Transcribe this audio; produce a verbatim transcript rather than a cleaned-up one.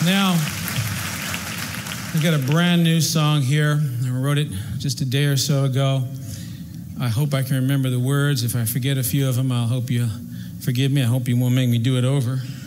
Now, I got a brand new song here. I wrote it just a day or so ago. I hope I can remember the words. If I forget a few of them, I'll hope you forgive me. I hope you won't make me do it over.